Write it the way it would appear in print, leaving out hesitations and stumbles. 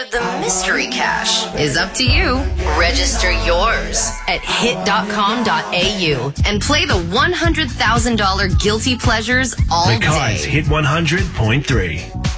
The mystery cash is up to you. Register yours at hit.com.au and play the $100,000 Guilty Pleasures all day. Because Hit 100.3.